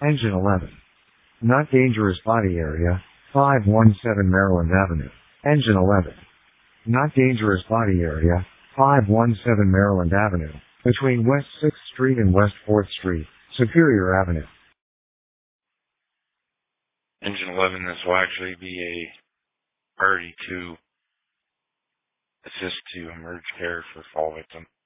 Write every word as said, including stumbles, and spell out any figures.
Engine eleven. Not dangerous body area, five one seven Maryland Avenue. Engine eleven. Not dangerous body area, five one seven Maryland Avenue, between West sixth Street and West fourth Street, Superior Avenue. Engine eleven, this will actually be a priority to assist to emerge care for fall victim.